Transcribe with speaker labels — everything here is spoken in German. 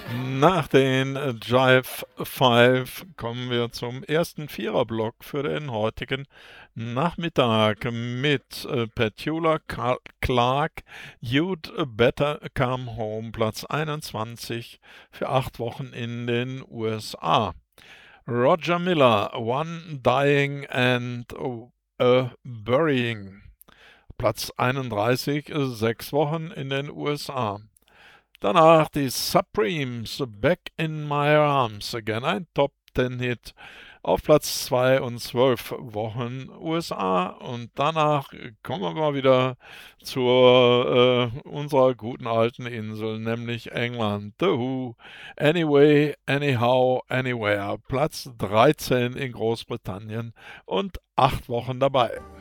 Speaker 1: Nach den Jive 5 kommen wir zum ersten Viererblock für den heutigen Nachmittag mit Petula Clark, You'd Better Come Home, Platz 21 für 8 Wochen in den USA. Roger Miller, One Dying and a Burying, Platz 31, 6 Wochen in den USA. Danach die Supremes, Back in My Arms Again, ein Top 10 Hit auf Platz 2 und 12 Wochen USA. Und danach kommen wir mal wieder zu unserer guten alten Insel, nämlich England. The Who, Anyway, Anyhow, Anywhere, Platz 13 in Großbritannien und 8 Wochen dabei.